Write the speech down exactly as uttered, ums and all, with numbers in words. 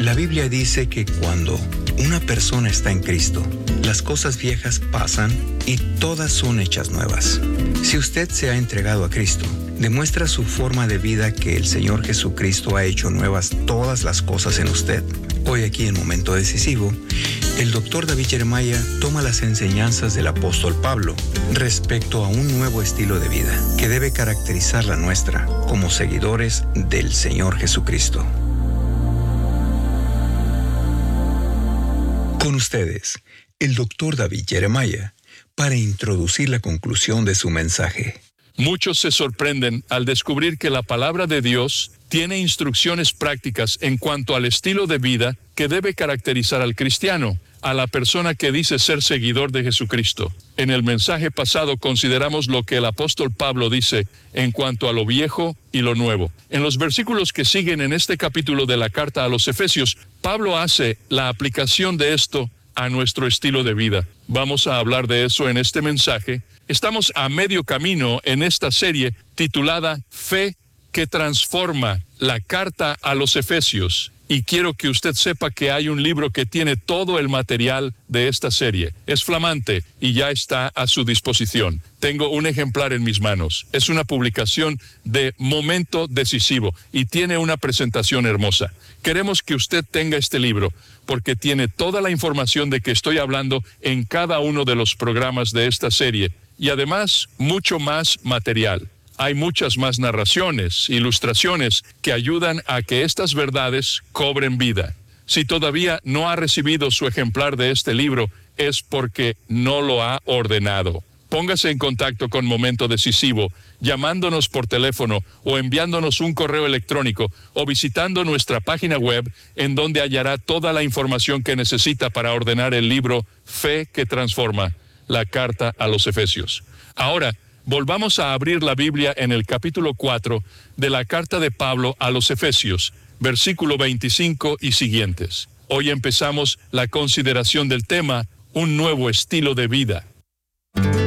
La Biblia dice que cuando una persona está en Cristo, las cosas viejas pasan y todas son hechas nuevas. Si usted se ha entregado a Cristo, demuestra su forma de vida que el Señor Jesucristo ha hecho nuevas todas las cosas en usted. Hoy aquí en Momento Decisivo, el doctor David Jeremiah toma las enseñanzas del apóstol Pablo respecto a un nuevo estilo de vida que debe caracterizar la nuestra como seguidores del Señor Jesucristo. Con ustedes, el doctor David Jeremiah, para introducir la conclusión de su mensaje. Muchos se sorprenden al descubrir que la palabra de Dios tiene instrucciones prácticas en cuanto al estilo de vida que debe caracterizar al cristiano, a la persona que dice ser seguidor de Jesucristo. En el mensaje pasado consideramos lo que el apóstol Pablo dice en cuanto a lo viejo y lo nuevo. En los versículos que siguen en este capítulo de la carta a los Efesios, Pablo hace la aplicación de esto a nuestro estilo de vida. Vamos a hablar de eso en este mensaje. Estamos a medio camino en esta serie titulada Fe que transforma, la carta a los Efesios. Y quiero que usted sepa que hay un libro que tiene todo el material de esta serie. Es flamante y ya está a su disposición. Tengo un ejemplar en mis manos. Es una publicación de Momento Decisivo y tiene una presentación hermosa. Queremos que usted tenga este libro porque tiene toda la información de que estoy hablando en cada uno de los programas de esta serie y además mucho más material. Hay muchas más narraciones, ilustraciones que ayudan a que estas verdades cobren vida. Si todavía no ha recibido su ejemplar de este libro, es porque no lo ha ordenado. Póngase en contacto con Momento Decisivo, llamándonos por teléfono o enviándonos un correo electrónico o visitando nuestra página web en donde hallará toda la información que necesita para ordenar el libro Fe que Transforma, la carta a los Efesios. Ahora, volvamos a abrir la Biblia en el capítulo cuatro de la carta de Pablo a los Efesios, versículo veinticinco y siguientes. Hoy empezamos la consideración del tema, un nuevo estilo de vida.